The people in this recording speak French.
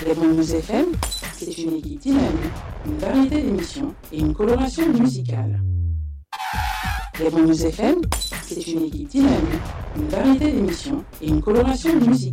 Les Bons News FM, c'est une équipe dynamique, une variété d'émissions et une coloration musicale. Les Bons News FM, c'est une équipe dynamique, une variété d'émissions et une coloration musicale.